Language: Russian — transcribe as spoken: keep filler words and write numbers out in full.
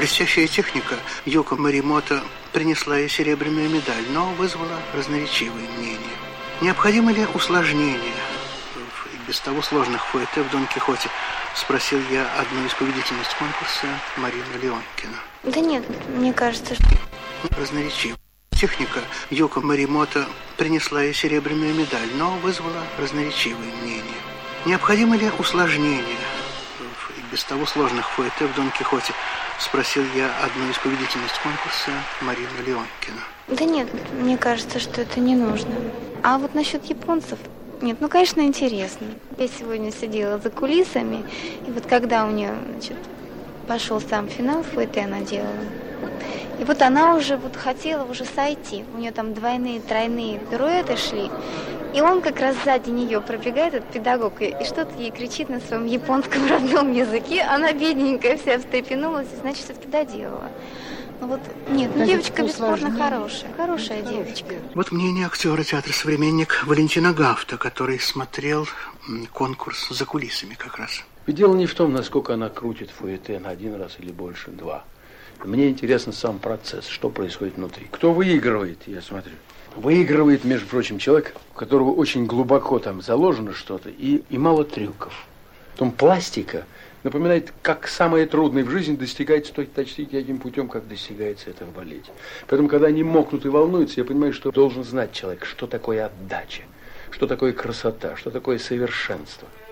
Блестящая техника Юко Моримото принесла ей серебряную медаль, но вызвала разноречивые мнения. Необходимо ли усложнение в без того сложных фуэте в Дон Кихоте? Спросил я одну из победительниц конкурса, Марину Леонкину. Да нет, мне кажется, что... Разноречиво. Техника Юко Моримото принесла ей серебряную медаль, но вызвала разноречивые мнения. Необходимо ли усложнение в без того сложных фуэте в Дон Кихоте? Спросил я одну из победительниц конкурса, Марину Леонкину. Да нет, мне кажется, что это не нужно. А вот насчет японцев... Нет, ну, конечно, интересно. Я сегодня сидела за кулисами, и вот когда у нее, значит, пошел сам финал, фуэте она делала, и вот она уже вот хотела уже сойти. У нее там двойные, тройные пируэты шли, и он как раз сзади нее пробегает, этот педагог, и, и что-то ей кричит на своем японском родном языке. Она бедненькая вся встрепенулась, и, значит, все-таки доделала. Ну вот, нет, ну девочка бесспорно хорошая, хорошая девочка. Вот мнение актера театра «Современник» Валентина Гафта, который смотрел конкурс за кулисами как раз. Ведь дело не в том, насколько она крутит фуэте на один раз или больше, два. Мне интересен сам процесс, что происходит внутри. Кто выигрывает, я смотрю. Выигрывает, между прочим, человек, у которого очень глубоко там заложено что-то и, и мало трюков. Потом пластика напоминает, как самое трудное в жизни достигается точно таким путем, как достигается это в балете. Поэтому, когда они мокнут и волнуются, я понимаю, что должен знать человек, что такое отдача, что такое красота, что такое совершенство.